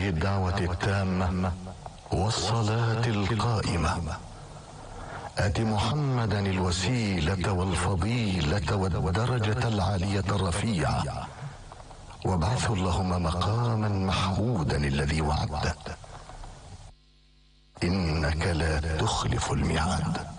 هذه الدعوة التامة والصلاة القائمة آت محمدا الوسيلة والفضيلة والدرجة العالية الرفيعة وابعثه اللهم مقاما محمودا الذي وعدته إنك لا تخلف الميعاد.